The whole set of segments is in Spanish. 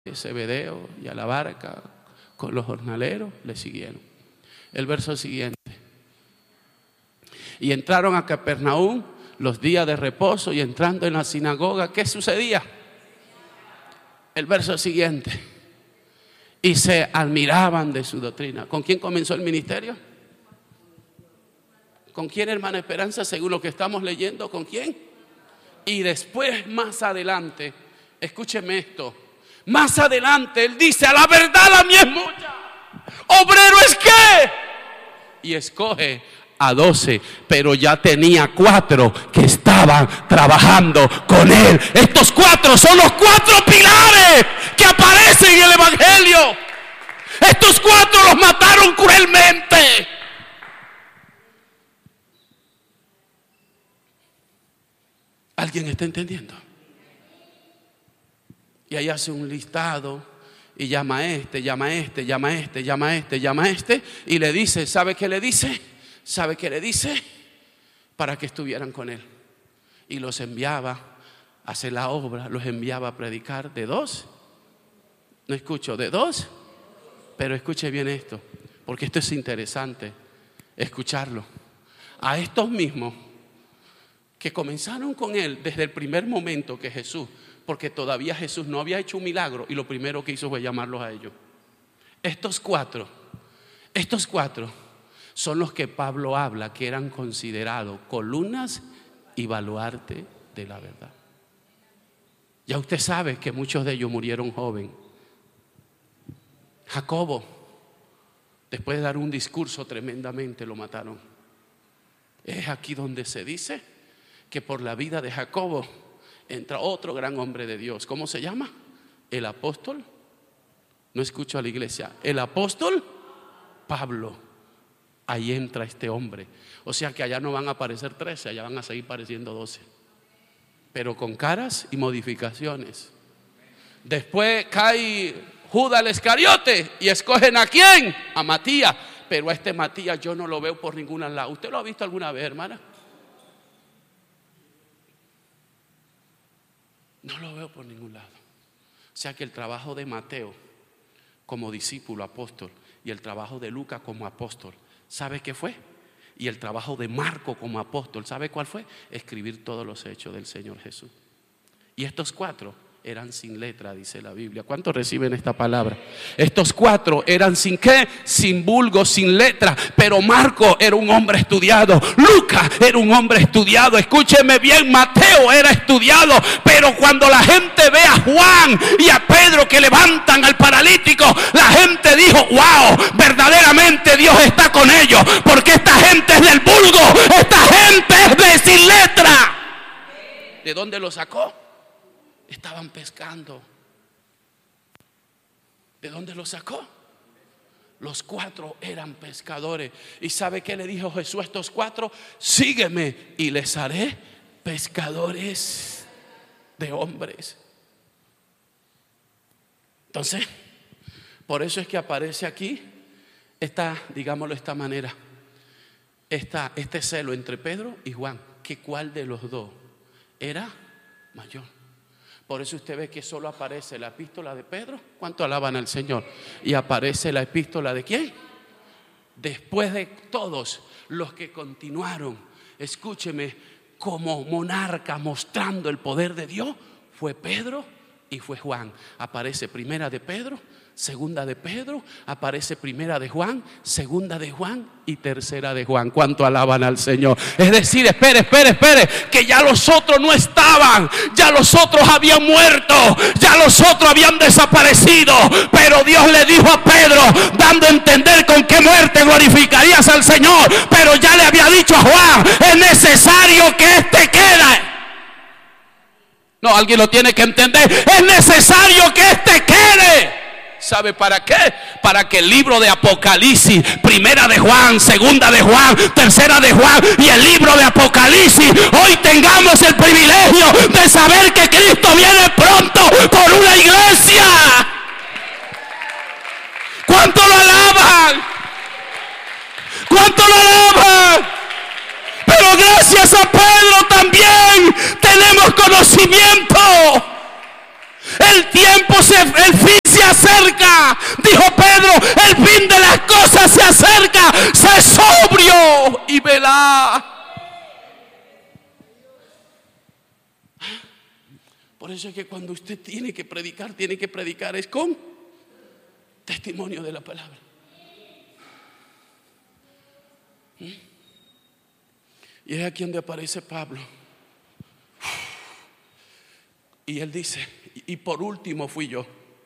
Zebedeo y a la barca con los jornaleros le siguieron. El verso siguiente: y entraron a Capernaum los días de reposo, y entrando en la sinagoga, ¿qué sucedía? El verso siguiente: y se admiraban de su doctrina. ¿Con quién comenzó el ministerio? ¿Con quién, hermana Esperanza? Según lo que estamos leyendo, ¿con quién? Y después, más adelante, escúcheme esto, más adelante él dice: a la verdad la mies es mucha, obrero es que, y escoge a 12, pero ya tenía 4 que estaban trabajando con él. Estos 4 son los 4 pilares que aparecen en el evangelio. Estos 4 los mataron cruelmente. ¿Alguien está entendiendo? Y ahí hace un listado y llama a este, llama a este, llama a este, llama a este, llama a este, y le dice, ¿sabe qué le dice? ¿Sabe qué le dice? Para que estuvieran con él. Y los enviaba a hacer la obra, los enviaba a predicar de 2. No escucho, de 2. Pero escuche bien esto, porque esto es interesante escucharlo. A estos mismos que comenzaron con él desde el primer momento que Jesús, porque todavía Jesús no había hecho un milagro, y lo primero que hizo fue llamarlos a ellos. Estos cuatro son los que Pablo habla que eran considerados columnas y baluarte de la verdad. Ya usted sabe que muchos de ellos murieron joven. Jacobo, después de dar un discurso tremendamente, lo mataron. Es aquí donde se dice que por la vida de Jacobo entra otro gran hombre de Dios. ¿Cómo se llama? El apóstol. No escucho a la iglesia. El apóstol Pablo. Ahí entra este hombre. O sea que allá no van a aparecer 13, allá van a seguir apareciendo 12. Pero con caras y modificaciones. Después cae Judas el Iscariote y escogen ¿a quién? A Matías. Pero a este Matías yo no lo veo por ningún lado. ¿Usted lo ha visto alguna vez, hermana? No lo veo por ningún lado. O sea que el trabajo de Mateo como discípulo, apóstol, y el trabajo de Lucas como apóstol, ¿sabe qué fue? Y el trabajo de Marco como apóstol, ¿sabe cuál fue? Escribir todos los hechos del Señor Jesús. Y estos 4 eran sin letra, dice la Biblia. ¿Cuántos reciben esta palabra? Estos 4 eran sin qué, sin vulgo, sin letra. Pero Marco era un hombre estudiado, Lucas era un hombre estudiado, escúcheme bien, Mateo era estudiado. Pero cuando la gente ve a Juan y a Pedro que levantan al paralítico, la gente dijo: wow, verdaderamente Dios está con ellos, porque esta gente es del vulgo, esta gente es de sin letra. ¿De dónde lo sacó? Estaban pescando. ¿De dónde lo sacó? Los 4 eran pescadores. ¿Y sabe qué le dijo Jesús a estos 4? Sígueme y les haré pescadores de hombres. Entonces, por eso es que aparece aquí digámoslo de esta manera, este celo entre Pedro y Juan, que cuál de los 2 era mayor. Por eso usted ve que solo aparece la epístola de Pedro. ¿Cuánto alaban al Señor? Y aparece la epístola de ¿quién? Después de todos los que continuaron, escúcheme, como monarca mostrando el poder de Dios, fue Pedro y fue Juan. Aparece primera de Pedro, segunda de Pedro, aparece primera de Juan, segunda de Juan y tercera de Juan. ¿Cuánto alaban al Señor? Es decir, espere, que ya los otros no estaban, ya los otros habían muerto, ya los otros habían desaparecido, pero Dios le dijo a Pedro, dando a entender con qué muerte glorificarías al Señor, pero ya le había dicho a Juan, es necesario que este quede. No, alguien lo tiene que entender, es necesario que este quede. ¿Sabe para qué? Para que el libro de Apocalipsis, primera de Juan, segunda de Juan, tercera de Juan y el libro de Apocalipsis, hoy tengamos el privilegio de saber que Cristo viene pronto por una iglesia. ¿Cuánto lo alaban? ¿Cuánto lo alaban? Pero gracias a Pedro también tenemos conocimiento. El fin se acerca. Dijo Pedro, el fin de las cosas se acerca. Sé sobrio y velá. Por eso es que cuando usted tiene que predicar es con testimonio de la palabra. Y es aquí donde aparece Pablo. Y él dice, y por último fui yo.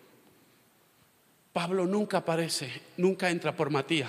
Pablo nunca aparece, nunca entra por Matías.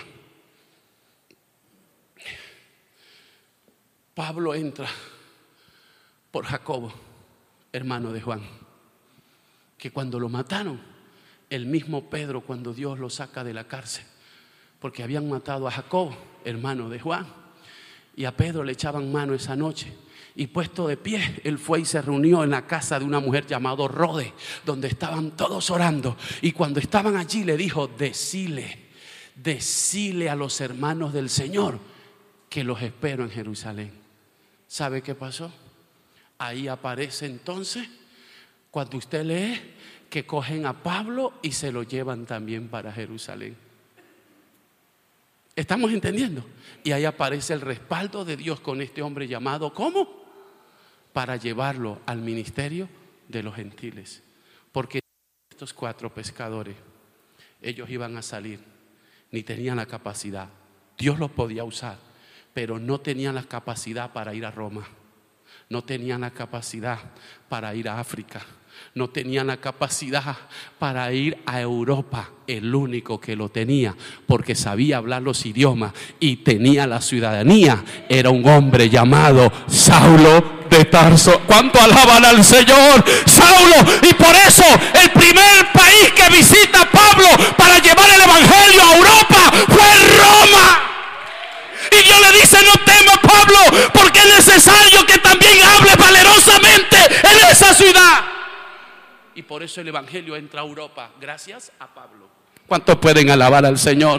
Pablo entra por Jacobo, hermano de Juan, que cuando lo mataron, el mismo Pedro, cuando Dios lo saca de la cárcel, porque habían matado a Jacobo, hermano de Juan, y a Pedro le echaban mano esa noche. Y puesto de pie, él fue y se reunió en la casa de una mujer llamada Rode, donde estaban todos orando. Y cuando estaban allí le dijo, decile a los hermanos del Señor que los espero en Jerusalén. ¿Sabe qué pasó? Ahí aparece entonces, cuando usted lee, que cogen a Pablo y se lo llevan también para Jerusalén. ¿Estamos entendiendo? Y ahí aparece el respaldo de Dios con este hombre llamado, ¿cómo? Para llevarlo al ministerio de los gentiles. Porque estos 4 pescadores, ellos iban a salir, ni tenían la capacidad. Dios los podía usar, pero no tenían la capacidad para ir a Roma. No tenían la capacidad para ir a África. No tenían la capacidad para ir a Europa. El único que lo tenía, porque sabía hablar los idiomas y tenía la ciudadanía, era un hombre llamado Saulo de Tarso. ¿Cuánto alaban al Señor? Saulo. Y por eso el primer país que visita Pablo para llevar el evangelio a Europa fue Roma. Y Dios le dice, no temas, Pablo, porque es necesario que también hables valerosamente en esa ciudad. Y por eso el evangelio entra a Europa, gracias a Pablo. ¿Cuántos pueden alabar al Señor?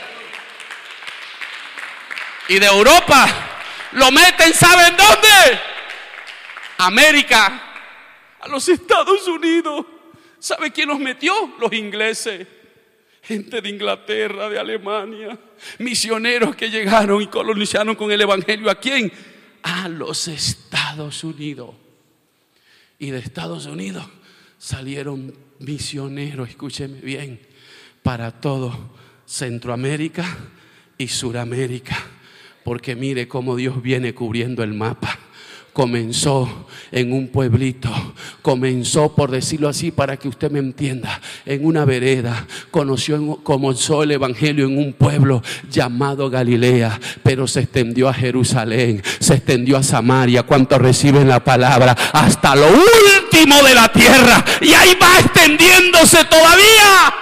Y de Europa lo meten, ¿saben dónde? América, a los Estados Unidos. ¿Sabe quién los metió? Los ingleses. Gente de Inglaterra, de Alemania, misioneros que llegaron y colonizaron con el evangelio. ¿A quién? A los Estados Unidos. Y de Estados Unidos salieron misioneros, escúcheme bien, para todo Centroamérica y Suramérica. Porque mire cómo Dios viene cubriendo el mapa. Comenzó en un pueblito, comenzó, por decirlo así, para que usted me entienda, en una vereda. Comenzó el evangelio en un pueblo llamado Galilea, pero se extendió a Jerusalén, se extendió a Samaria. ¿Cuántos reciben la palabra? Hasta lo último de la tierra, y ahí va extendiéndose todavía.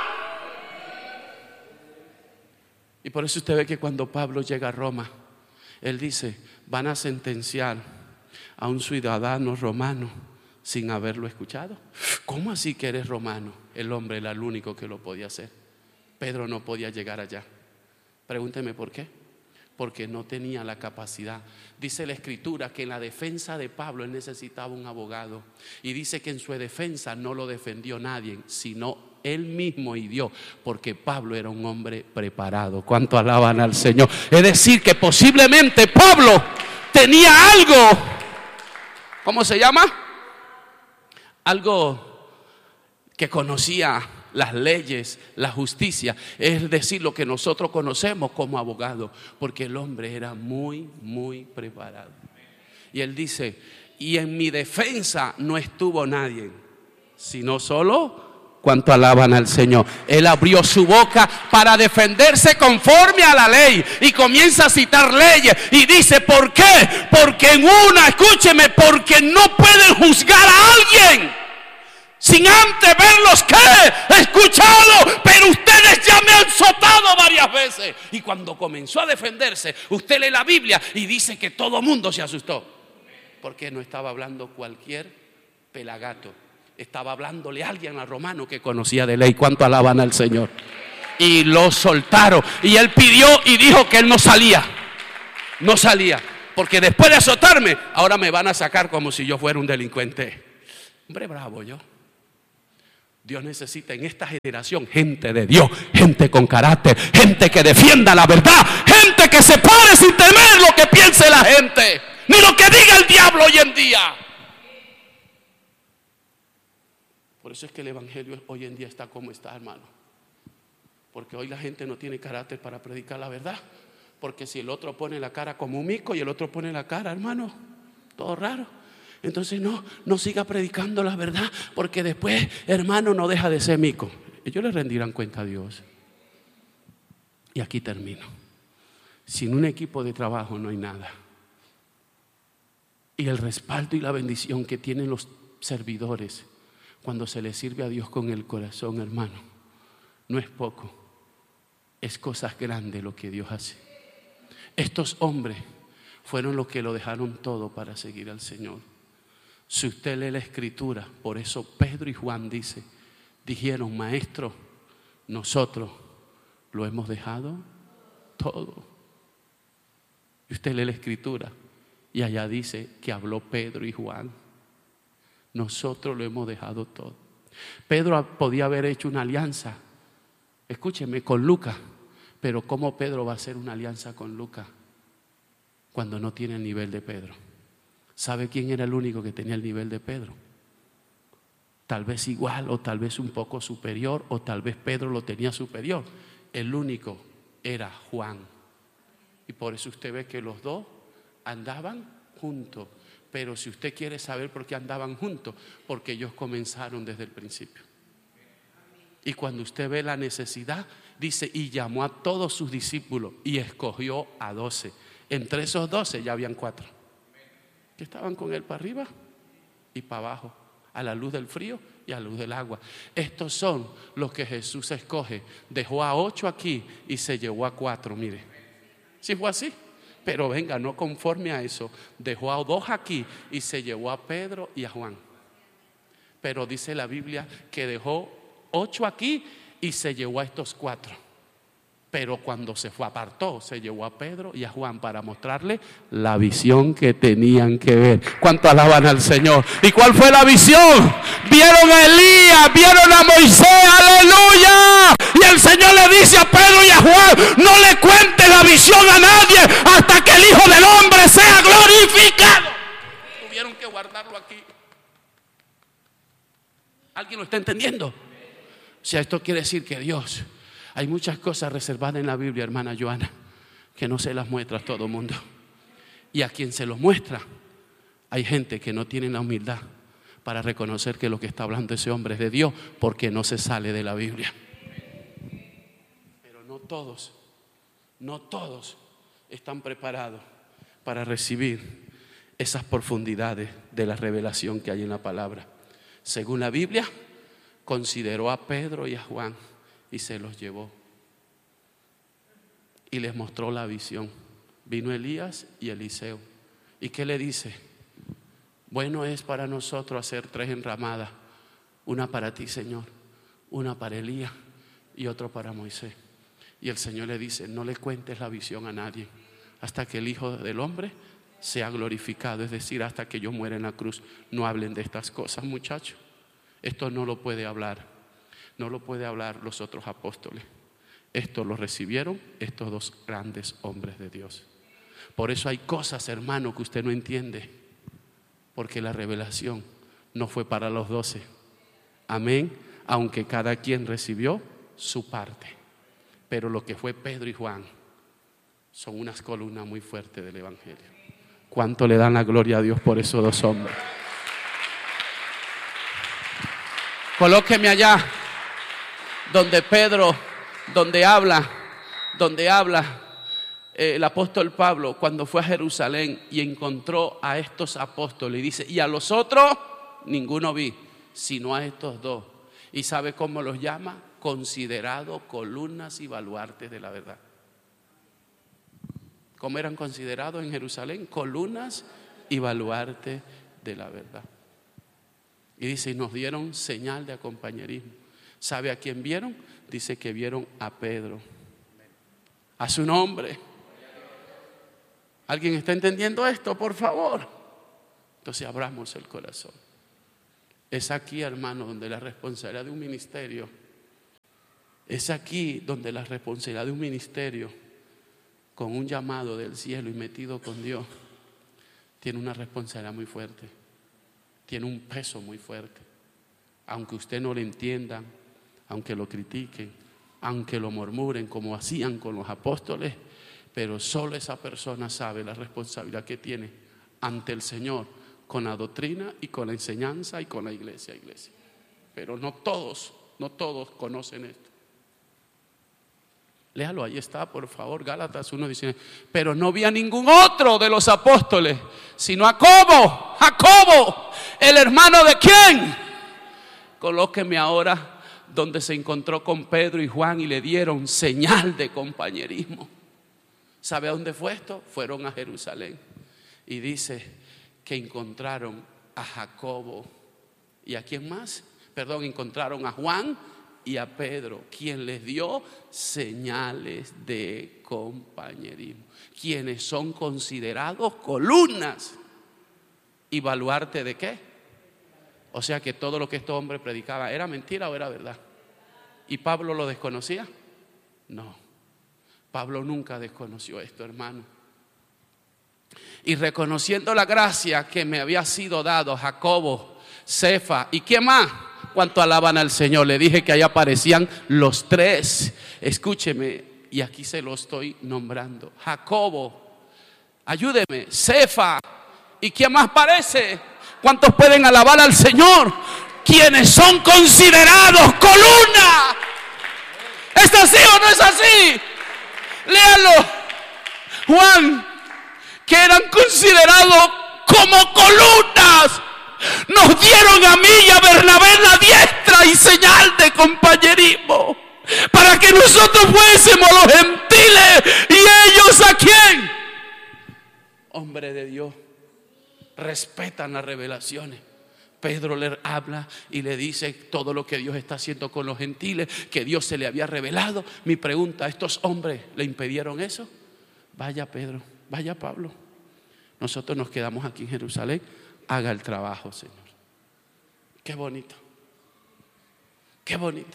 Y por eso usted ve que cuando Pablo llega a Roma, él dice, van a sentenciar a un ciudadano romano sin haberlo escuchado. ¿Cómo así que eres romano? El hombre era el único que lo podía hacer. Pedro no podía llegar allá. Pregúnteme por qué. Porque no tenía la capacidad. Dice la escritura que en la defensa de Pablo él necesitaba un abogado. Y dice que en su defensa no lo defendió nadie, sino él mismo y Dios, porque Pablo era un hombre preparado. ¿Cuánto alaban al Señor? Es decir, que posiblemente Pablo tenía algo. ¿Cómo se llama? Algo que conocía las leyes, la justicia, es decir, lo que nosotros conocemos como abogado, porque el hombre era muy, muy preparado. Y él dice, y en mi defensa no estuvo nadie, sino solo... ¿Cuánto alaban al Señor? Él abrió su boca para defenderse conforme a la ley y comienza a citar leyes y dice, ¿por qué? Porque en una, escúcheme, porque no pueden juzgar a alguien sin antes verlos que escuchado, pero ustedes ya me han azotado varias veces. Y cuando comenzó a defenderse, usted lee la Biblia y dice que todo mundo se asustó, porque no estaba hablando cualquier pelagato. Estaba hablándole a alguien, a romano que conocía de ley. ¿Cuánto alaban al Señor? Y lo soltaron. Y él pidió y dijo que él no salía. No salía. Porque después de azotarme, ahora me van a sacar como si yo fuera un delincuente. Hombre bravo yo. Dios necesita en esta generación gente de Dios, gente con carácter, gente que defienda la verdad, gente que se pare sin temer lo que piense la gente, ni lo que diga el diablo hoy en día. Por eso es que el evangelio hoy en día está como está, hermano. Porque hoy la gente no tiene carácter para predicar la verdad. Porque si el otro pone la cara como un mico y el otro pone la cara, hermano, todo raro. Entonces no siga predicando la verdad, porque después, hermano, no deja de ser mico. Ellos le rendirán cuenta a Dios. Y aquí termino. Sin un equipo de trabajo no hay nada. Y el respaldo y la bendición que tienen los servidores cuando se les sirve a Dios con el corazón, hermano, no es poco. Es cosas grandes lo que Dios hace. Estos hombres fueron los que lo dejaron todo para seguir al Señor. Si usted lee la escritura, por eso Pedro y Juan dijeron, maestro, nosotros lo hemos dejado todo. Y usted lee la escritura y allá dice que habló Pedro y Juan. Nosotros lo hemos dejado todo. Pedro podía haber hecho una alianza, escúcheme, con Lucas. Pero ¿cómo Pedro va a hacer una alianza con Lucas cuando no tiene el nivel de Pedro? ¿Sabe quién era el único que tenía el nivel de Pedro? Tal vez igual, o tal vez un poco superior, o tal vez Pedro lo tenía superior. El único era Juan. Y por eso usted ve que los dos andaban juntos. Pero si usted quiere saber por qué andaban juntos, porque ellos comenzaron desde el principio. Y cuando usted ve la necesidad, dice, y llamó a todos sus discípulos y escogió a 12. Entre esos 12 ya habían 4 que estaban con él para arriba y para abajo, a la luz del frío y a la luz del agua. Estos son los que Jesús escoge. Dejó a 8 aquí y se llevó a 4, mire. Sí fue así, pero venga, no conforme a eso. Dejó a 2 aquí y se llevó a Pedro y a Juan. Pero dice la Biblia que dejó 8 aquí y se llevó a estos 4. Pero cuando se fue, apartó, se llevó a Pedro y a Juan para mostrarle la visión que tenían que ver. ¿Cuánto alaban al Señor? ¿Y cuál fue la visión? Vieron a Elías, vieron a Moisés, aleluya. Y el Señor le dice a Pedro y a Juan, no le cuente la visión a nadie hasta que el Hijo del Hombre sea glorificado. Tuvieron que guardarlo aquí. ¿Alguien lo está entendiendo? O sea, esto quiere decir que Dios... Hay muchas cosas reservadas en la Biblia, hermana Joana, que no se las muestra a todo el mundo. Y a quien se los muestra, hay gente que no tiene la humildad para reconocer que lo que está hablando ese hombre es de Dios, porque no se sale de la Biblia. Pero no todos están preparados para recibir esas profundidades de la revelación que hay en la palabra. Según la Biblia, consideró a Pedro y a Juan y se los llevó y les mostró la visión. Vino Elías y Eliseo. ¿Y qué le dice? Bueno es para nosotros hacer 3 enramadas, una para ti, Señor, una para Elías y otro para Moisés. Y el Señor le dice, no le cuentes la visión a nadie hasta que el Hijo del Hombre sea glorificado, es decir, hasta que yo muera en la cruz. No hablen de estas cosas, muchachos. Esto no lo puede hablar. No lo puede hablar los otros apóstoles. Esto lo recibieron estos 2 grandes hombres de Dios. Por eso hay cosas, hermano, que usted no entiende. Porque la revelación no fue para los 12. Amén. Aunque cada quien recibió su parte. Pero lo que fue Pedro y Juan son unas columnas muy fuertes del Evangelio. ¿Cuánto le dan la gloria a Dios por esos 2 hombres? Colóqueme allá. Donde Pedro, donde habla el apóstol Pablo cuando fue a Jerusalén y encontró a estos apóstoles y dice, y a los otros ninguno vi, sino a estos 2. ¿Y sabe cómo los llama? Considerados columnas y baluartes de la verdad. ¿Cómo eran considerados en Jerusalén? Columnas y baluartes de la verdad. Y dice, y nos dieron señal de compañerismo. ¿Sabe a quién vieron? Dice que vieron a Pedro. A su nombre. ¿Alguien está entendiendo esto? Por favor. Entonces abramos el corazón. Es aquí, hermano, donde la responsabilidad de un ministerio, es aquí donde la responsabilidad de un ministerio con un llamado del cielo y metido con Dios tiene una responsabilidad muy fuerte, tiene un peso muy fuerte. Aunque usted no lo entienda, aunque lo critiquen, aunque lo murmuren como hacían con los apóstoles, pero solo esa persona sabe la responsabilidad que tiene ante el Señor con la doctrina y con la enseñanza y con la iglesia. Pero no todos conocen esto. Léalo, ahí está, por favor, Gálatas 1:19. Pero no vi a ningún otro de los apóstoles, sino a Jacobo, el hermano de ¿quién? Colóqueme ahora donde se encontró con Pedro y Juan y le dieron señal de compañerismo. ¿Sabe a dónde fue esto? Fueron a Jerusalén. Y dice que encontraron a Jacobo. ¿Y a quién más? Encontraron a Juan y a Pedro, quien les dio señales de compañerismo, quienes son considerados columnas y baluarte de ¿qué? O sea que todo lo que estos hombres predicaban ¿era mentira o era verdad? ¿Y Pablo lo desconocía? No, Pablo nunca desconoció esto, hermano. Y reconociendo la gracia que me había sido dado, Jacobo, Cefa y ¿quién más? ¿Cuánto alaban al Señor? Le dije que ahí aparecían los tres. Escúcheme, y aquí se lo estoy nombrando. Jacobo, ayúdeme, Cefa y ¿quién más aparece? ¿Cuántos pueden alabar al Señor? Quienes son considerados columna. ¿Es así o no es así? Léalo. Juan, que eran considerados como columnas, nos dieron a mí y a Bernabé la diestra y señal de compañerismo, para que nosotros fuésemos los gentiles y ellos ¿a quién? Hombre de Dios, respetan las revelaciones. Pedro le habla y le dice todo lo que Dios está haciendo con los gentiles, que Dios se le había revelado. Mi pregunta, ¿estos hombres le impidieron eso? Vaya Pedro, vaya Pablo, nosotros nos quedamos aquí en Jerusalén. Haga el trabajo, Señor. Qué bonito, qué bonito.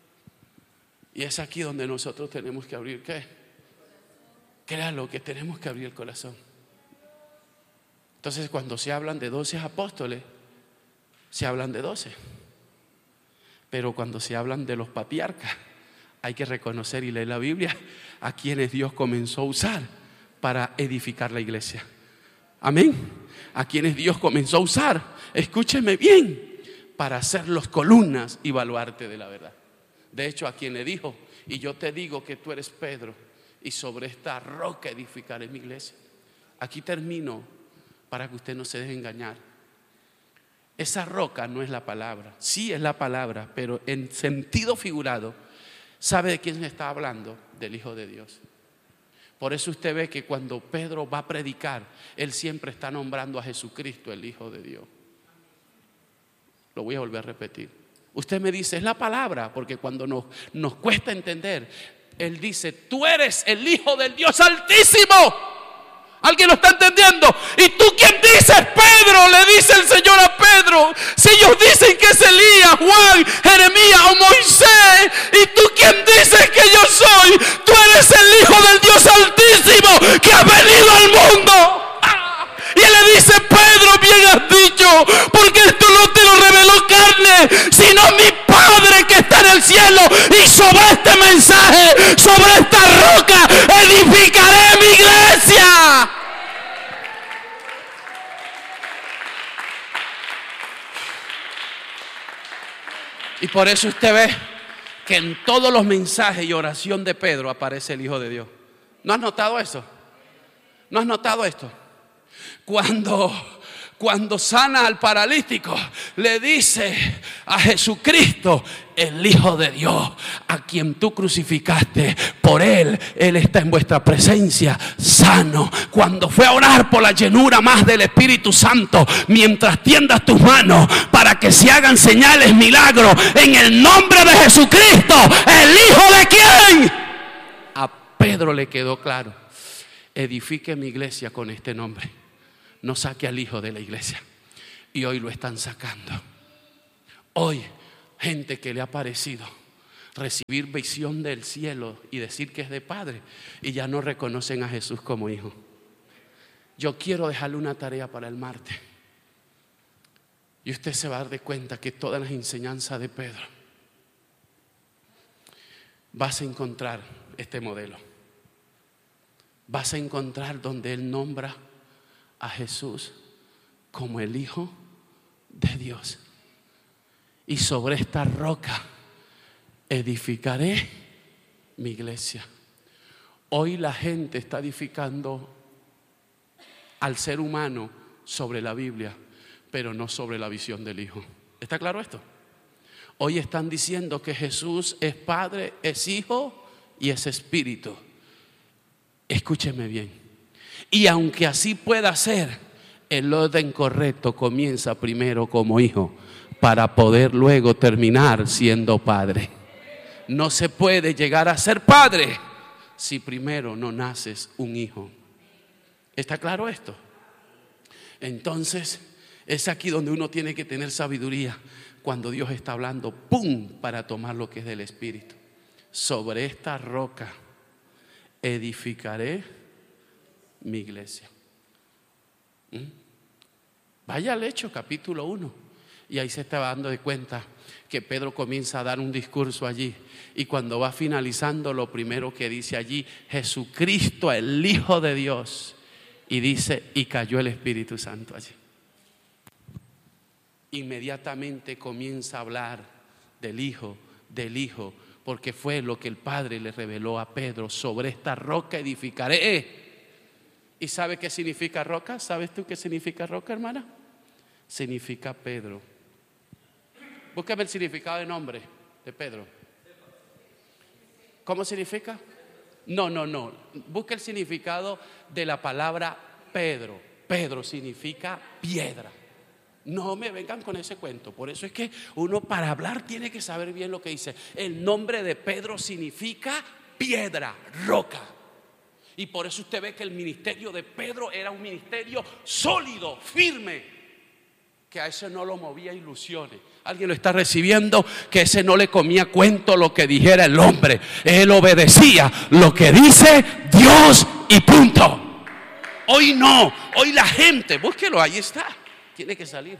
Y es aquí donde nosotros tenemos que abrir ¿qué? Créalo, que tenemos que abrir el corazón. Entonces cuando se hablan de 12 apóstoles, se hablan de 12. Pero cuando se hablan de los patriarcas, hay que reconocer y leer la Biblia a quienes Dios comenzó a usar para edificar la iglesia. Amén. A quienes Dios comenzó a usar, escúcheme bien, para hacer los columnas y baluarte de la verdad. De hecho, a quien le dijo, y yo te digo que tú eres Pedro, y sobre esta roca edificaré mi iglesia. Aquí termino para que usted no se deje engañar. Esa roca no es la palabra, sí es la palabra, pero en sentido figurado. ¿Sabe de quién está hablando? Del Hijo de Dios. Por eso usted ve que cuando Pedro va a predicar, él siempre está nombrando a Jesucristo, el Hijo de Dios. Lo voy a volver a repetir. Usted me dice, es la palabra, porque cuando nos cuesta entender, él dice, tú eres el Hijo del Dios Altísimo. ¿Alguien lo está entendiendo? ¿Y tú quién dices, Pedro? Le dice el Señor a Pedro. Si ellos dicen que es Elías, Juan, Jeremías o Moisés, ¿y tú quién dices que yo soy? Tú eres el Hijo del Dios Altísimo que ha venido al mundo. Y él le dice, Pedro, bien has dicho, porque esto no te lo reveló carne, sino mi Padre que está en el cielo. Y sobre este mensaje, sobre esta roca, edificaré mi iglesia. Y por eso usted ve que en todos los mensajes y oración de Pedro aparece el Hijo de Dios. ¿No has notado eso? ¿No has notado esto? Cuando sana al paralítico, le dice a Jesucristo, el Hijo de Dios, a quien tú crucificaste, por él está en vuestra presencia sano. Cuando fue a orar por la llenura más del Espíritu Santo, mientras tiendas tus manos para que se hagan señales, milagros, en el nombre de Jesucristo, el Hijo de quién. A Pedro le quedó claro, edifique mi iglesia con este nombre. No saque al Hijo de la iglesia. Y hoy lo están sacando. Hoy, gente que le ha parecido recibir visión del cielo y decir que es de padre y ya no reconocen a Jesús como hijo. Yo quiero dejarle una tarea para el martes. Y usted se va a dar de cuenta que todas las enseñanzas de Pedro vas a encontrar este modelo. Vas a encontrar donde él nombra a Jesús como el Hijo de Dios. Y sobre esta roca edificaré mi iglesia. Hoy la gente está edificando al ser humano sobre la Biblia, pero no sobre la visión del Hijo. ¿Está claro esto? Hoy están diciendo que Jesús es Padre, es Hijo y es Espíritu. Escúcheme bien. Y aunque así pueda ser, el orden correcto comienza primero como hijo para poder luego terminar siendo padre. No se puede llegar a ser padre si primero no naces un hijo. ¿Está claro esto? Entonces es aquí donde uno tiene que tener sabiduría cuando Dios está hablando, ¡pum!, para tomar lo que es del Espíritu. Sobre esta roca edificaré mi iglesia. Vaya al Hechos capítulo 1 y ahí se estaba dando de cuenta que Pedro comienza a dar un discurso allí, y cuando va finalizando lo primero que dice allí: Jesucristo, el Hijo de Dios. Y dice: y cayó el Espíritu Santo allí. Inmediatamente comienza a hablar del Hijo, porque fue lo que el Padre le reveló a Pedro: sobre esta roca edificaré. ¿Y sabe qué significa roca? ¿Sabes tú qué significa roca, hermana? Significa Pedro. Búscame el significado de nombre de Pedro. ¿Cómo significa? No. Busca el significado de la palabra Pedro. Pedro significa piedra. No me vengan con ese cuento. Por eso es que uno, para hablar, tiene que saber bien lo que dice. El nombre de Pedro significa piedra, roca. Y por eso usted ve que el ministerio de Pedro era un ministerio sólido, firme, que a ese no lo movía ilusiones. Alguien lo está recibiendo, que ese no le comía cuento lo que dijera el hombre. Él obedecía lo que dice Dios y punto. Hoy no, hoy la gente, búsquelo, ahí está, tiene que salir.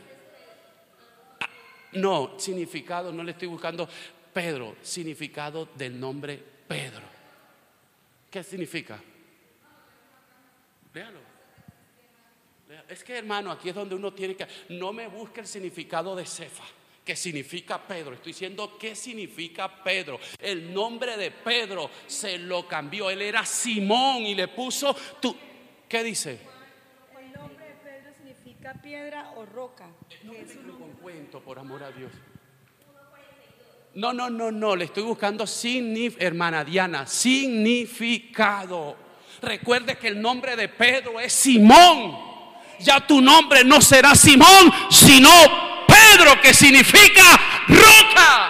No, significado, no le estoy buscando. Pedro, significado del nombre Pedro. ¿Qué significa? Léalo. Es que, hermano, aquí es donde uno tiene que... No me busque el significado de Cefa, que significa Pedro. Estoy diciendo qué significa Pedro. El nombre de Pedro se lo cambió. Él era Simón y le puso tú. ¿Qué dice? El nombre de Pedro significa piedra o roca. No me vengo con cuento, por amor a Dios. No, le estoy buscando hermana Diana, significado. Recuerde que el nombre de Pedro es Simón. Ya tu nombre no será Simón, sino Pedro, que significa roca.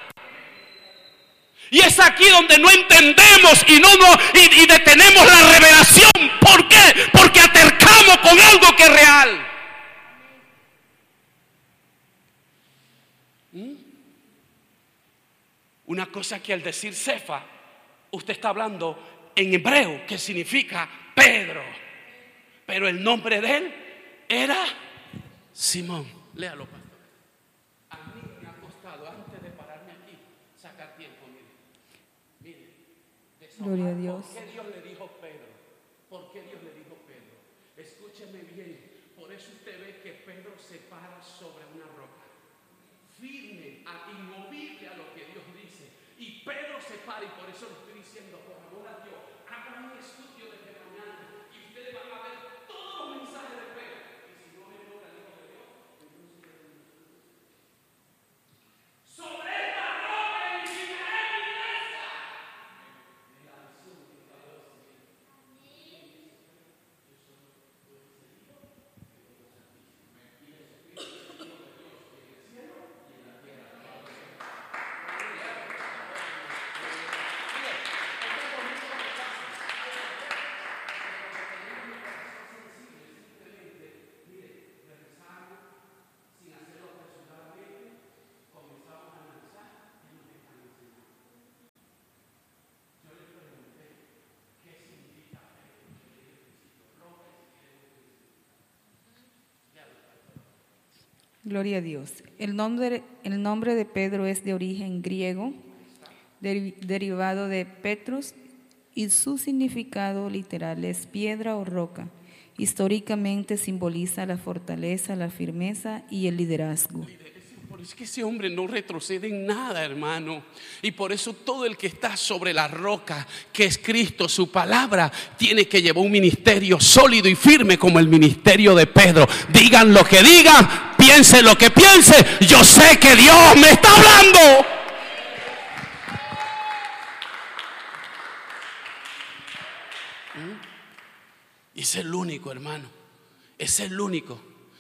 Y es aquí donde no entendemos y detenemos la revelación. ¿Por qué? Porque atercamos con algo que es real. Una cosa que al decir Cefa, usted está hablando en hebreo, que significa Pedro. Pero el nombre de él era Simón. Léalo, pastor. A mí me ha costado, antes de pararme aquí, sacar tiempo. Mire. Gloria a Dios. ¿Por qué Dios le dijo Pedro? ¿Por qué Dios le dijo Pedro? Escúcheme bien. Por eso usted ve que Pedro se para sobre una roca, firme, inmovible a lo que Dios dice. Y Pedro se para, y por eso le estoy diciendo, por amor a Dios, hagan un estudio desde mañana y ustedes van a ver todos los mensajes de Pedro. Y si no me logra el Hijo de Dios, sobre esta roca edificaré mi iglesia. Es la visión que está Dios. Gloria a Dios. El nombre de Pedro es de origen griego, derivado de Petros, y su significado literal es piedra o roca. Históricamente simboliza la fortaleza, la firmeza y el liderazgo. Por eso es que ese hombre no retrocede en nada, hermano. Y por eso todo el que está sobre la roca, que es Cristo, su palabra, tiene que llevar un ministerio sólido y firme como el ministerio de Pedro. Digan lo que digan, piensen lo que piensen, yo sé que Dios me está hablando. Y es el único, hermano. Es el único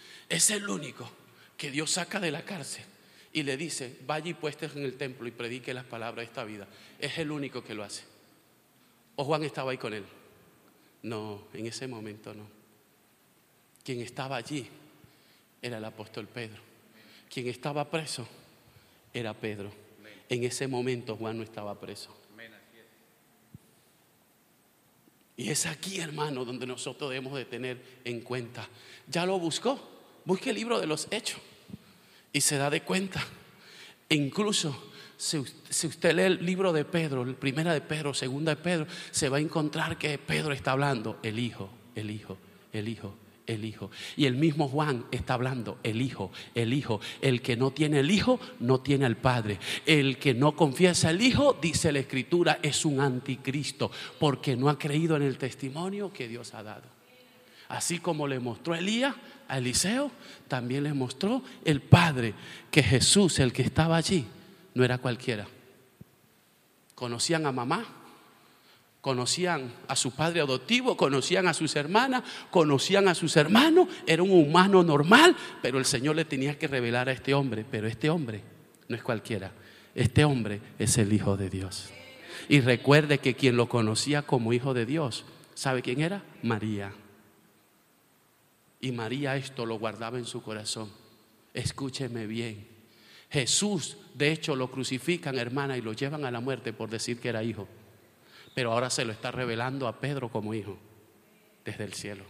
que Dios saca de la cárcel y le dice: vaya y puestes en el templo y predique las palabras de esta vida. Es el único que lo hace. ¿O Juan estaba ahí con él? No, en ese momento no. Quien estaba allí era el apóstol Pedro. Quien estaba preso era Pedro. En ese momento Juan no estaba preso. Y es aquí, hermano, donde nosotros debemos de tener en cuenta. Ya lo buscó. Busque el libro de los Hechos y se da de cuenta. E incluso si usted lee el libro de Pedro, primera de Pedro, segunda de Pedro, se va a encontrar que Pedro está hablando el Hijo, el Hijo, el Hijo, el Hijo. Y el mismo Juan está hablando el Hijo, el Hijo. El que no tiene el Hijo no tiene al Padre. El que no confiesa el Hijo, dice la Escritura, es un anticristo, porque no ha creído en el testimonio que Dios ha dado. Así como le mostró Elías a Eliseo, también le mostró el Padre que Jesús, el que estaba allí, no era cualquiera. Conocían a mamá, conocían a su padre adoptivo, conocían a sus hermanas, conocían a sus hermanos. Era un humano normal, pero el Señor le tenía que revelar a este hombre. Pero este hombre no es cualquiera. Este hombre es el Hijo de Dios. Y recuerde que quien lo conocía como Hijo de Dios, ¿sabe quién era? María. Y María esto lo guardaba en su corazón. Escúcheme bien. Jesús, de hecho, lo crucifican, hermana, y lo llevan a la muerte por decir que era hijo. Pero ahora se lo está revelando a Pedro como hijo desde el cielo.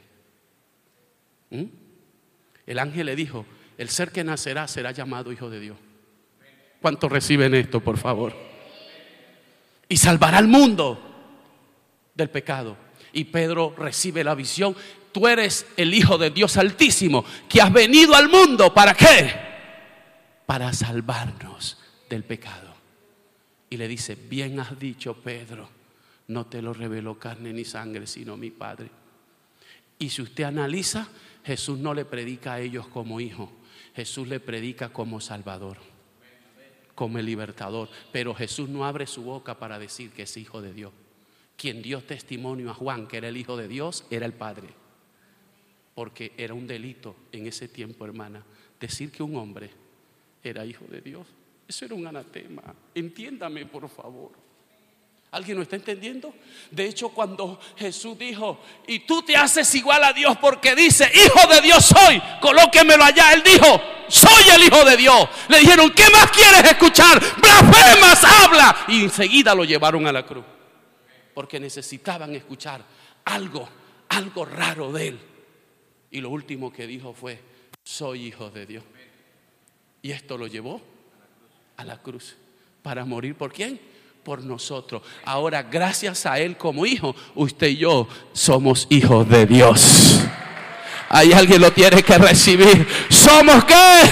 El ángel le dijo: el ser que nacerá será llamado Hijo de Dios. ¿Cuántos reciben esto, por favor? Y salvará al mundo del pecado. Y Pedro recibe la visión: tú eres el Hijo de Dios Altísimo, que has venido al mundo. ¿Para qué? Para salvarnos del pecado. Y le dice: bien has dicho, Pedro, no te lo reveló carne ni sangre, sino mi Padre. Y si usted analiza, Jesús no le predica a ellos como hijo, Jesús le predica como Salvador, como el libertador. Pero Jesús no abre su boca para decir que es Hijo de Dios. Quien dio testimonio a Juan que era el Hijo de Dios era el Padre. Porque era un delito en ese tiempo, hermana, decir que un hombre era hijo de Dios. Eso era un anatema. Entiéndame, por favor. ¿Alguien lo está entendiendo? De hecho, cuando Jesús dijo: y tú te haces igual a Dios porque dice Hijo de Dios soy, colóquemelo allá. Él dijo: soy el Hijo de Dios. Le dijeron: ¿qué más quieres escuchar? Blasfemas, habla. Y enseguida lo llevaron a la cruz, porque necesitaban escuchar algo raro de él. Y lo último que dijo fue: soy hijo de Dios. Y esto lo llevó a la cruz para morir. ¿Por quién? Por nosotros. Ahora, gracias a él como hijo, usted y yo somos hijos de Dios. Hay alguien lo tiene que recibir. ¿Somos qué?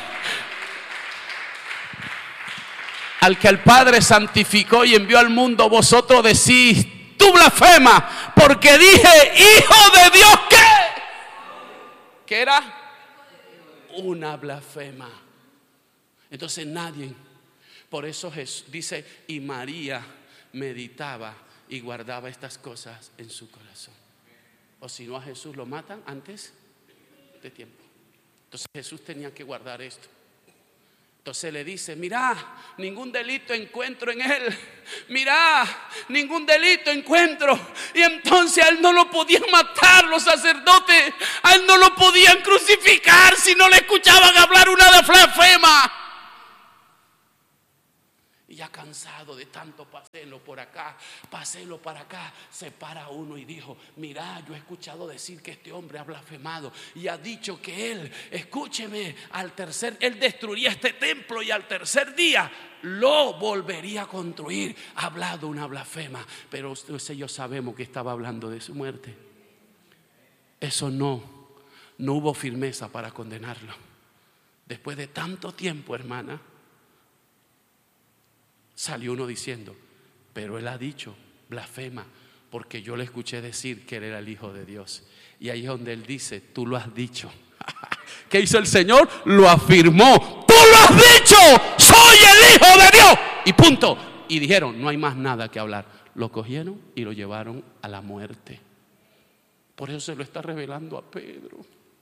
Al que el Padre santificó y envió al mundo, vosotros decís: tú blasfemas, porque dije Hijo de Dios. ¿Qué? ¿Qué era? Una blasfema. Entonces nadie. Por eso Jesús dice: y María meditaba y guardaba estas cosas en su corazón. O si no, a Jesús lo matan antes de tiempo. Entonces Jesús tenía que guardar esto. Entonces le dice: mira, ningún delito encuentro en él. Mira, ningún delito encuentro. Y entonces a él no lo podían matar los sacerdotes. A él no lo podían crucificar si no le escuchaban hablar una blasfema. Y ya cansado de tanto paselo por acá, paselo para acá, se para uno y dijo: mira, yo he escuchado decir que este hombre ha blasfemado y ha dicho que él, escúcheme, él destruiría este templo y al tercer día lo volvería a construir. Ha hablado una blasfema, pero ellos sabemos que estaba hablando de su muerte. Eso no hubo firmeza para condenarlo. Después de tanto tiempo, hermana, salió uno diciendo: pero él ha dicho blasfema, porque yo le escuché decir que él era el Hijo de Dios. Y ahí es donde él dice: tú lo has dicho. ¿Qué hizo el Señor? Lo afirmó. Tú lo has dicho, soy el Hijo de Dios. Y punto. Y dijeron: no hay más nada que hablar. Lo cogieron y lo llevaron a la muerte. Por eso se lo está revelando a Pedro.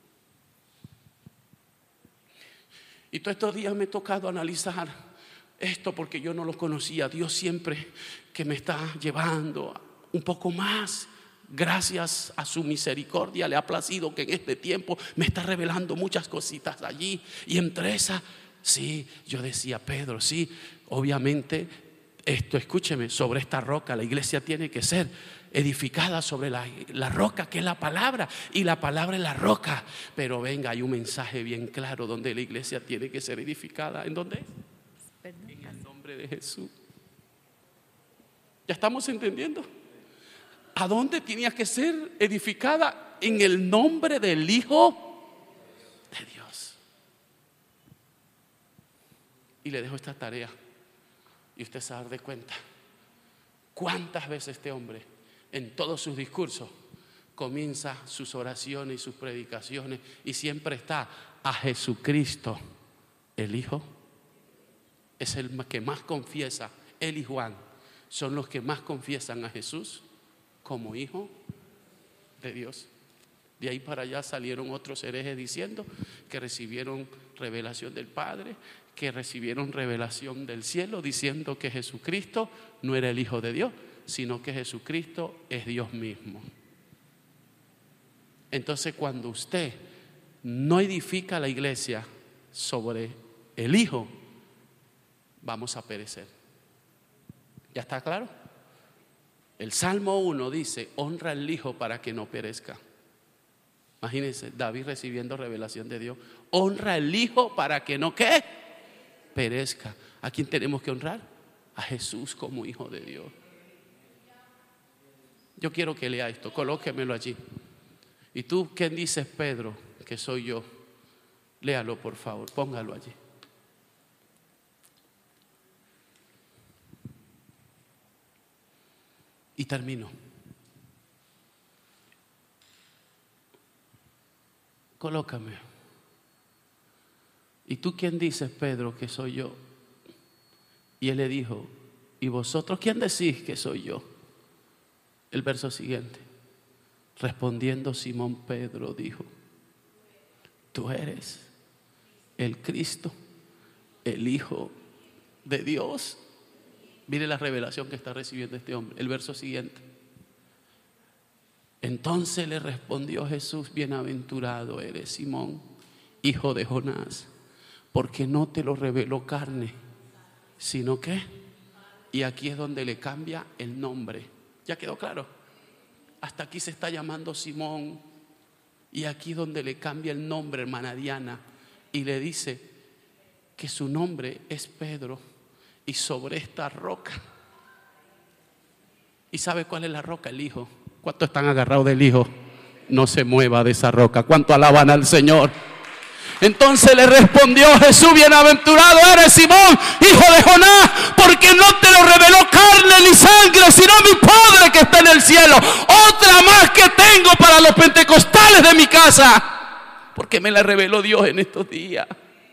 Y todos estos días me he tocado analizar esto, porque yo no lo conocía. Dios siempre que me está llevando un poco más, gracias a su misericordia, le ha placido que en este tiempo me está revelando muchas cositas allí. Y entre esas, sí, yo decía: Pedro, sí, obviamente esto, escúcheme, sobre esta roca la iglesia tiene que ser edificada sobre la roca, que es la palabra, y la palabra es la roca. Pero venga, hay un mensaje bien claro donde la iglesia tiene que ser edificada. ¿En dónde es? En el nombre de Jesús. ¿Ya estamos entendiendo? ¿A dónde tenía que ser edificada? En el nombre del Hijo de Dios. Y le dejo esta tarea, y usted se va a dar de cuenta cuántas veces este hombre en todos sus discursos comienza sus oraciones y sus predicaciones y siempre está a Jesucristo, el Hijo. Es el que más confiesa. Él y Juan son los que más confiesan a Jesús como Hijo de Dios. De ahí para allá salieron otros herejes diciendo que recibieron revelación del Padre, que recibieron revelación del cielo, diciendo que Jesucristo no era el Hijo de Dios, sino que Jesucristo es Dios mismo. Entonces, cuando usted no edifica la iglesia sobre el Hijo, vamos a perecer. ¿Ya está claro? El Salmo 1 dice: honra al Hijo para que no perezca. Imagínense, David recibiendo revelación de Dios. Honra al Hijo para que no, ¿qué? Perezca. ¿A quién tenemos que honrar? A Jesús como Hijo de Dios. Yo quiero que lea esto, colóquemelo allí. ¿Y tú quién dices, Pedro, que soy yo? Léalo, por favor, póngalo allí. Y termino. Colócame. ¿Y tú quién dices, Pedro, que soy yo? Y él le dijo: ¿y vosotros quién decís que soy yo? El verso siguiente: respondiendo Simón Pedro dijo: tú eres el Cristo, el Hijo de Dios. Mire la revelación que está recibiendo este hombre. El verso siguiente: entonces le respondió Jesús: bienaventurado eres, Simón, hijo de Jonás, porque no te lo reveló carne, sino que. Y aquí es donde le cambia el nombre. ¿Ya quedó claro? Hasta aquí se está llamando Simón, y aquí donde le cambia el nombre, hermana Diana, y le dice que su nombre es Pedro. Y sobre esta roca. ¿Y sabe cuál es la roca? El Hijo. ¿Cuántos están agarrados del Hijo? No se mueva de esa roca. ¿Cuánto alaban al Señor? Entonces le respondió Jesús: bienaventurado eres, Simón, hijo de Jonás, porque no te lo reveló carne ni sangre, sino mi Padre que está en el cielo. Otra más que tengo para los pentecostales de mi casa, porque me la reveló Dios en estos días.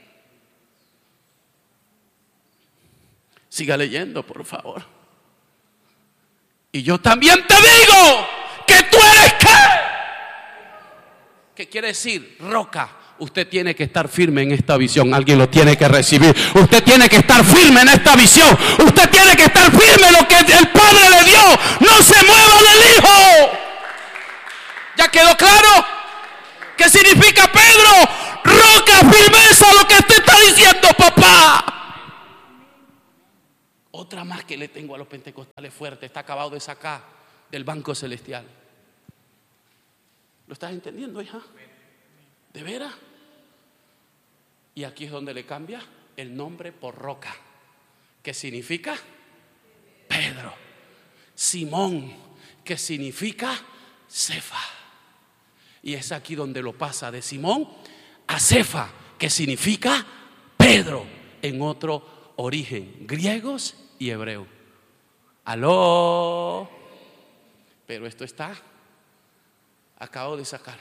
Siga leyendo, por favor. Y yo también te digo que tú eres ¿qué? ¿Qué quiere decir? Roca. Usted tiene que estar firme en esta visión. Alguien lo tiene que recibir. Usted tiene que estar firme en esta visión. Usted tiene que estar firme en lo que el Padre le dio. No se mueva del Hijo. ¿Ya quedó claro? ¿Qué significa, Pedro? Roca, firmeza, lo que usted está diciendo, papá. Otra más que le tengo a los pentecostales fuerte. Está acabado de sacar del banco celestial. ¿Lo estás entendiendo, hija? ¿De veras? Y aquí es donde le cambia el nombre por roca. ¿Qué significa? Pedro. Simón, que significa Cefa. Y es aquí donde lo pasa de Simón a Cefa, que significa Pedro, en otro origen, griegos y hebreo. Aló. Pero esto está, acabo de sacar.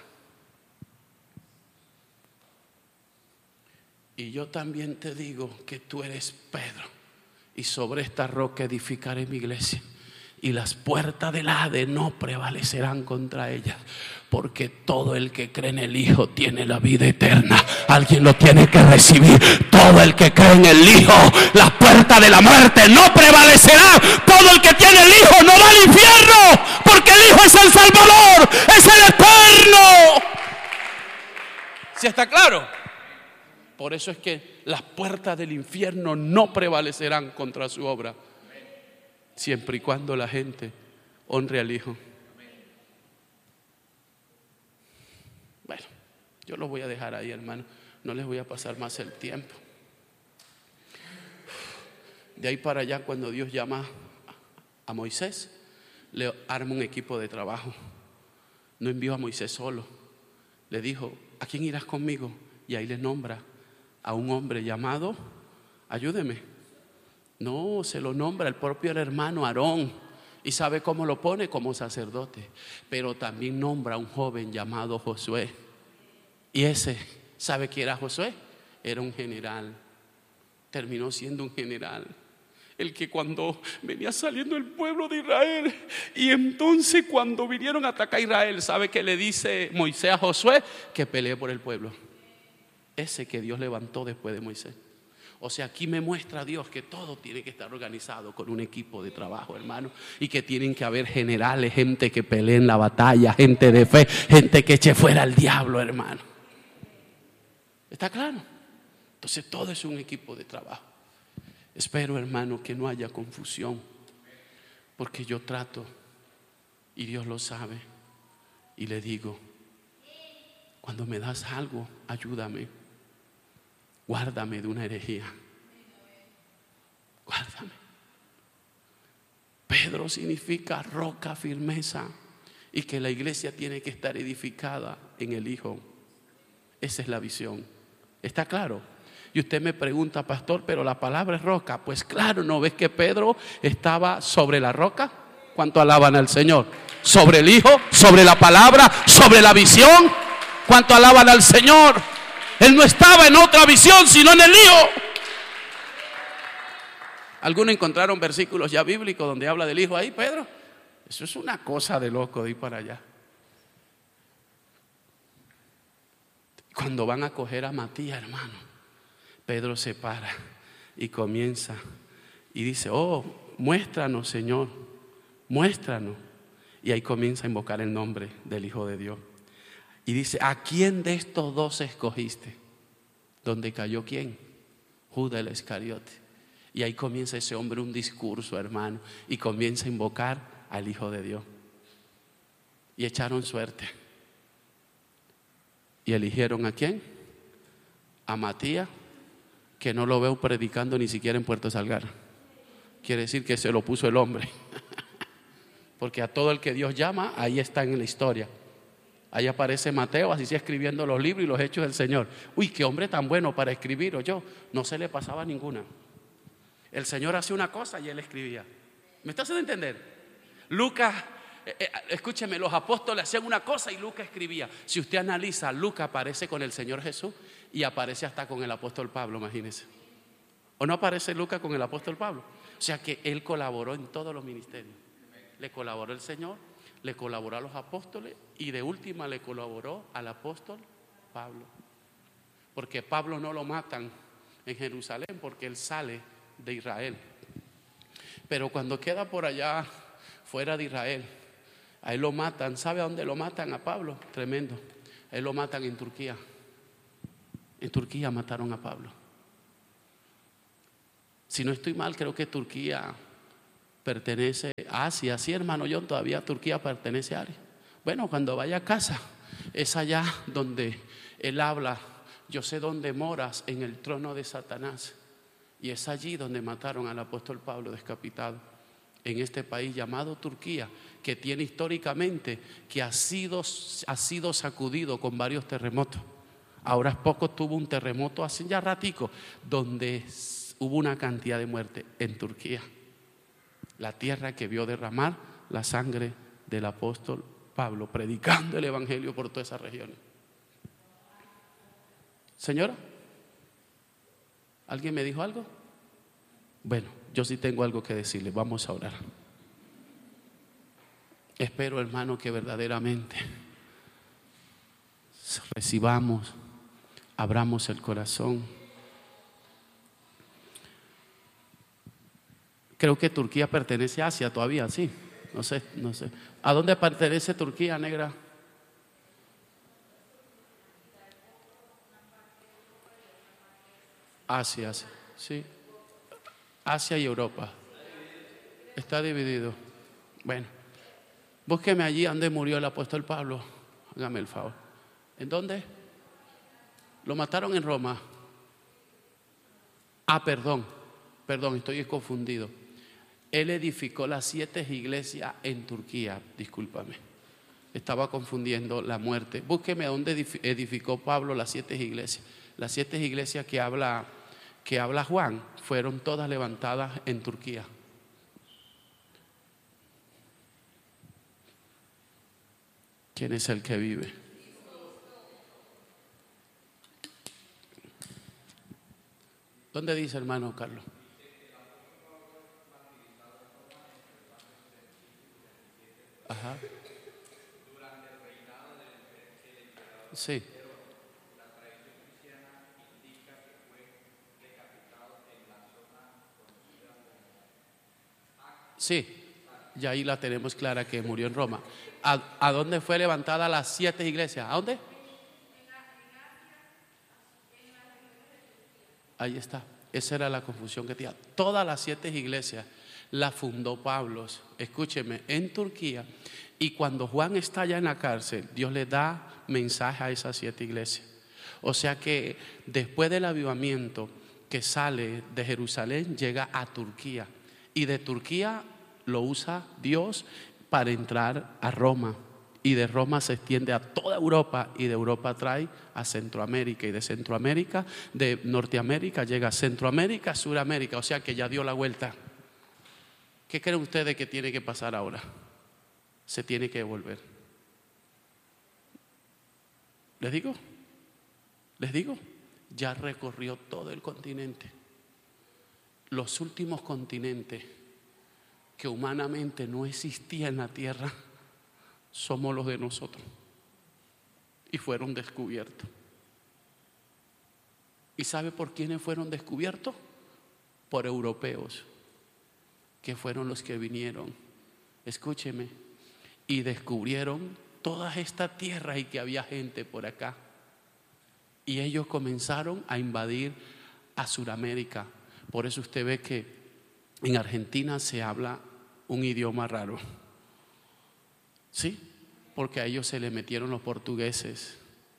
Y yo también te digo que tú eres Pedro, y sobre esta roca edificaré mi iglesia, y las puertas del Hades no prevalecerán contra ella, porque todo el que cree en el Hijo tiene la vida eterna. Alguien lo tiene que recibir. Todo el que cree en el Hijo, las puertas de la muerte no prevalecerán. Todo el que tiene el Hijo no va al infierno, porque el Hijo es el Salvador, es el eterno. ¿Sí está claro? Por eso es que las puertas del infierno no prevalecerán contra su obra, siempre y cuando la gente honre al Hijo. Bueno, yo los voy a dejar ahí, hermano. No les voy a pasar más el tiempo. De ahí para allá, cuando Dios llama a Moisés, le arma un equipo de trabajo. No envió a Moisés solo. Le dijo: ¿a quién irás conmigo? Y ahí le nombra a un hombre llamado, ayúdeme. No, se lo nombra el propio hermano Aarón. ¿Y sabe cómo lo pone? Como sacerdote. Pero también nombra a un joven llamado Josué. Y ese, ¿sabe quién era Josué? Era un general. Terminó siendo un general. El que cuando venía saliendo el pueblo de Israel, y entonces cuando vinieron a atacar a Israel, ¿sabe qué le dice Moisés a Josué? Que pelee por el pueblo. Ese que Dios levantó después de Moisés. O sea, aquí me muestra Dios que todo tiene que estar organizado con un equipo de trabajo, hermano. Y que tienen que haber generales, gente que pelee en la batalla, gente de fe, gente que eche fuera al diablo, hermano. ¿Está claro? Entonces todo es un equipo de trabajo. Espero, hermano, que no haya confusión, porque yo trato, y Dios lo sabe, y le digo: cuando me das algo, ayúdame. Guárdame de una herejía. Guárdame. Pedro significa roca, firmeza, y que la iglesia tiene que estar edificada en el Hijo. Esa es la visión. ¿Está claro? Y usted me pregunta: pastor, pero la palabra es roca. Pues claro, ¿no ves que Pedro estaba sobre la roca? ¿Cuánto alaban al Señor? Sobre el Hijo, sobre la palabra, sobre la visión. ¿Cuánto alaban al Señor? Él no estaba en otra visión, sino en el Hijo. ¿Algunos encontraron versículos ya bíblicos donde habla del Hijo ahí, Pedro? Eso es una cosa de loco de ir para allá. Cuando van a coger a Matías, hermano, Pedro se para y comienza y dice: oh, muéstranos, Señor, muéstranos. Y ahí comienza a invocar el nombre del Hijo de Dios. Y dice: ¿a quién de estos dos escogiste? ¿Dónde cayó quién? Judas el Iscariote. Y ahí comienza ese hombre un discurso, hermano, y comienza a invocar al Hijo de Dios. Y echaron suerte. ¿Y eligieron a quién? A Matías, que no lo veo predicando ni siquiera en Puerto Salgar. Quiere decir que se lo puso el hombre. Porque a todo el que Dios llama, ahí está en la historia. Ahí aparece Mateo, así se escribiendo los libros y los hechos del Señor. Uy, qué hombre tan bueno para escribir, oyó. No se le pasaba ninguna. El Señor hacía una cosa y él escribía. ¿Me estás haciendo entender? Lucas, escúcheme, los apóstoles hacían una cosa y Lucas escribía. Si usted analiza, Lucas aparece con el Señor Jesús y aparece hasta con el apóstol Pablo, imagínese. ¿O no aparece Lucas con el apóstol Pablo? O sea que él colaboró en todos los ministerios. Le colaboró el Señor, le colaboró a los apóstoles y de última le colaboró al apóstol Pablo. Porque Pablo no lo matan en Jerusalén porque él sale de Israel. Pero cuando queda por allá fuera de Israel, a él lo matan. ¿Sabe a dónde lo matan a Pablo? Tremendo. A él lo matan en Turquía. En Turquía mataron a Pablo. Si no estoy mal, creo que Turquía pertenece a Asia. Sí, hermano John, todavía Turquía pertenece a Asia. Bueno, cuando vaya a casa, es allá donde él habla: yo sé dónde moras, en el trono de Satanás. Y es allí donde mataron al apóstol Pablo decapitado, en este país llamado Turquía, que tiene históricamente, que ha sido sacudido con varios terremotos. Ahora poco tuvo un terremoto hace ya ratico, donde hubo una cantidad de muerte en Turquía, la tierra que vio derramar la sangre del apóstol Pablo, predicando el evangelio por todas esas regiones. Señora, ¿alguien me dijo algo? Bueno, yo sí tengo algo que decirle. Vamos a orar. Espero, hermano, que verdaderamente recibamos, abramos el corazón. Creo que Turquía pertenece a Asia todavía, sí. No sé. ¿A dónde pertenece Turquía, negra? Asia, sí. Asia y Europa. Está dividido. Bueno, búsqueme allí donde murió el apóstol Pablo. Hágame el favor. ¿En dónde? Lo mataron en Roma. Perdón, estoy confundido. Él edificó las 7 iglesias en Turquía. Discúlpame, estaba confundiendo la muerte. Búsqueme a dónde edificó Pablo las 7 iglesias. Las 7 iglesias que habla Juan fueron todas levantadas en Turquía. ¿Quién es el que vive? ¿Dónde dice, hermano Carlos? Ajá. Sí. Sí, ya ahí la tenemos clara, que murió en Roma. ¿A dónde fue levantada las 7 iglesias? ¿A dónde? Ahí está. Esa era la confusión que tenía. Todas las 7 iglesias las fundó Pablo, escúcheme, en Turquía. Y cuando Juan está allá en la cárcel, Dios le da mensaje a esas 7 iglesias. O sea que después del avivamiento que sale de Jerusalén, llega a Turquía. Y de Turquía lo usa Dios para entrar a Roma. Y de Roma se extiende a toda Europa, y de Europa trae a Centroamérica, y de Centroamérica, de Norteamérica, llega a Centroamérica, a Suramérica. O sea que ya dio la vuelta. ¿Qué creen ustedes que tiene que pasar ahora? Se tiene que devolver. ¿Les digo? Ya recorrió todo el continente. Los últimos continentes que humanamente no existían en la tierra somos los de nosotros, y fueron descubiertos. ¿Y sabe por quiénes fueron descubiertos? Por europeos, que fueron los que vinieron, escúcheme, y descubrieron toda esta tierra, y que había gente por acá. Y ellos comenzaron a invadir a Sudamérica. Por eso usted ve que en Argentina se habla un idioma raro. ¿Sí? Porque a ellos se le metieron los portugueses.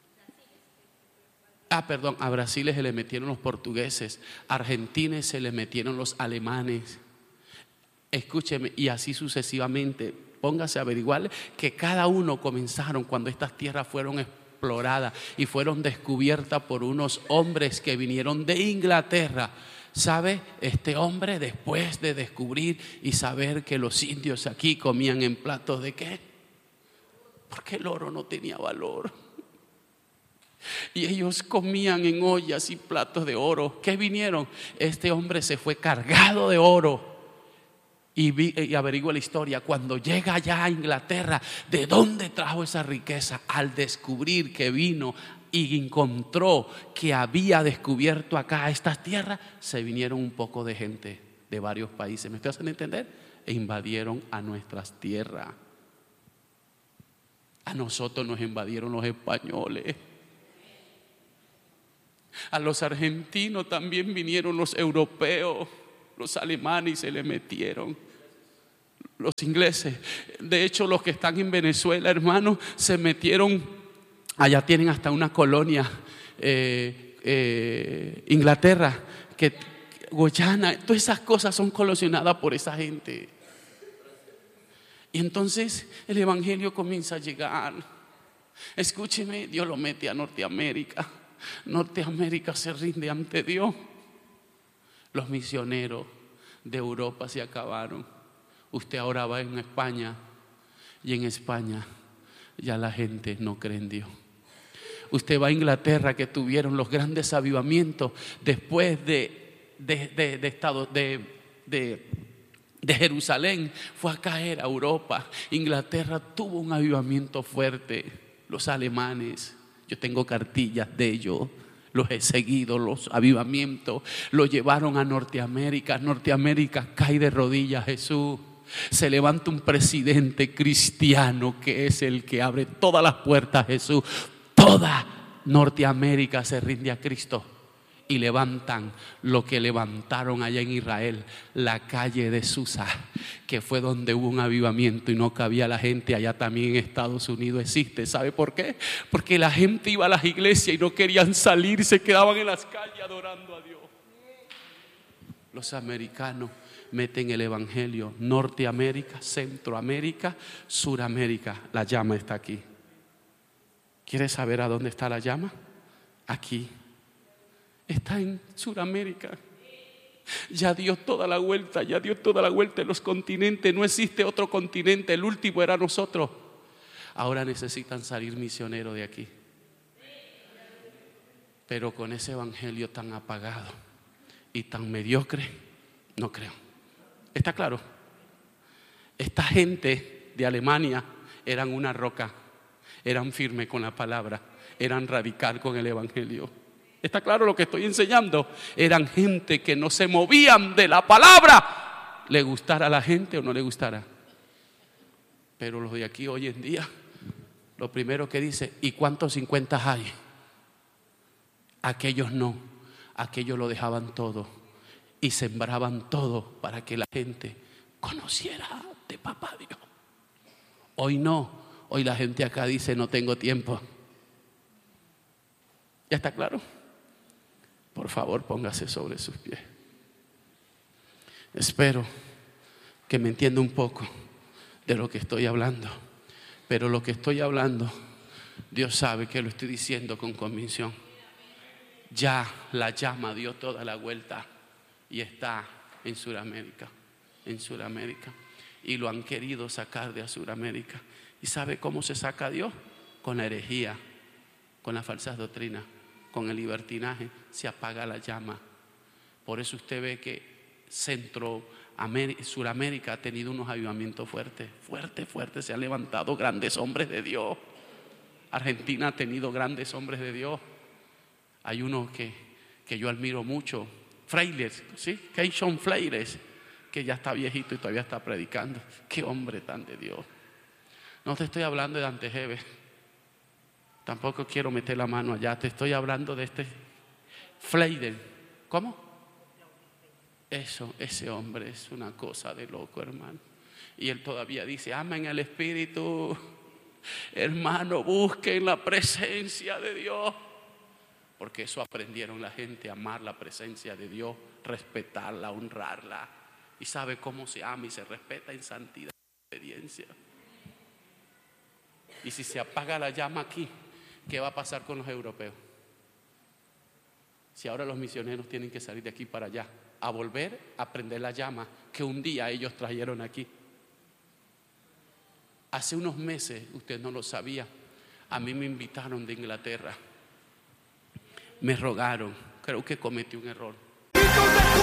A Brasil se le metieron los portugueses. A Argentina se le metieron los alemanes. Escúcheme, y así sucesivamente. Póngase a averiguar que cada uno comenzaron cuando estas tierras fueron exploradas y fueron descubiertas por unos hombres que vinieron de Inglaterra. ¿Sabe? Este hombre, después de descubrir y saber que los indios aquí comían en platos de ¿qué? Porque el oro no tenía valor. Y ellos comían en ollas y platos de oro. ¿Qué vinieron? Este hombre se fue cargado de oro. Y averigua la historia. Cuando llega allá a Inglaterra, ¿de dónde trajo esa riqueza? Al descubrir que vino y encontró que había descubierto acá estas tierras, se vinieron un poco de gente de varios países. ¿Me estoy haciendo entender? E invadieron a nuestras tierras. A nosotros nos invadieron los españoles. A los argentinos también vinieron los europeos. Los alemanes se le metieron. Los ingleses. De hecho, los que están en Venezuela, hermano, se metieron. Allá tienen hasta una colonia, Inglaterra, Guyana. Todas esas cosas son colisionadas por esa gente. Y entonces el evangelio comienza a llegar. Escúcheme, Dios lo mete a Norteamérica. Norteamérica se rinde ante Dios. Los misioneros de Europa se acabaron. Usted ahora va en España y en España ya la gente no cree en Dios. Usted va a Inglaterra, que tuvieron los grandes avivamientos después de Jerusalén, fue a caer a Europa. Inglaterra tuvo un avivamiento fuerte. Los alemanes, yo tengo cartillas de ellos, los he seguido, los avivamientos, los llevaron a Norteamérica. Norteamérica cae de rodillas Jesús. Se levanta un presidente cristiano que es el que abre todas las puertas, Jesús. Toda Norteamérica se rinde a Cristo y levantan lo que levantaron allá en Israel, la calle de Susa, que fue donde hubo un avivamiento y no cabía la gente. Allá también en Estados Unidos existe. ¿Sabe por qué? Porque la gente iba a las iglesias y no querían salir, se quedaban en las calles adorando a Dios. Los americanos meten el evangelio. Norteamérica, Centroamérica, Suramérica. La llama está aquí. ¿Quieres saber a dónde está la llama? Aquí. Está en Suramérica. Ya dio toda la vuelta, ya dio toda la vuelta en los continentes. No existe otro continente, el último era nosotros. Ahora necesitan salir misioneros de aquí. Pero con ese evangelio tan apagado y tan mediocre, no creo. ¿Está claro? Esta gente de Alemania eran una roca, eran firmes con la palabra, eran radical con el evangelio. ¿Está claro lo que estoy enseñando? Eran gente que no se movían de la palabra, le gustara a la gente o no le gustara. Pero los de aquí hoy en día, lo primero que dice, ¿y cuántos 50 hay? Aquellos no, aquellos lo dejaban todo y sembraban todo para que la gente conociera de papá Dios. Hoy no, hoy la gente acá dice, no tengo tiempo. ¿Ya está claro? Por favor, póngase sobre sus pies. Espero que me entienda un poco de lo que estoy hablando. Pero lo que estoy hablando, Dios sabe que lo estoy diciendo con convicción. Ya la llama dio toda la vuelta y está en Suramérica. En Suramérica. Y lo han querido sacar de Suramérica. ¿Y sabe cómo se saca a Dios? Con la herejía, con las falsas doctrinas, con el libertinaje. Se apaga la llama. Por eso usted ve que Suramérica ha tenido unos avivamientos fuertes. Se han levantado grandes hombres de Dios. Argentina ha tenido grandes hombres de Dios. Hay uno que yo admiro mucho, Freiles, ¿sí? Keishon Freiles, que ya está viejito y todavía está predicando. Qué hombre tan de Dios. No te estoy hablando de Dante Gebel, tampoco quiero meter la mano allá. Te estoy hablando de este Freiles. ¿Cómo? Ese hombre es una cosa de loco, hermano. Y él todavía dice, amen el Espíritu. Hermano, busquen la presencia de Dios. Porque eso aprendieron la gente, a amar la presencia de Dios, respetarla, honrarla. Y sabe cómo se ama y se respeta en santidad y obediencia. Y si se apaga la llama aquí, ¿qué va a pasar con los europeos? Si ahora los misioneros tienen que salir de aquí para allá, a volver a prender la llama que un día ellos trajeron aquí. Hace unos meses, usted no lo sabía, a mí me invitaron de Inglaterra. Me rogaron, creo que cometí un error.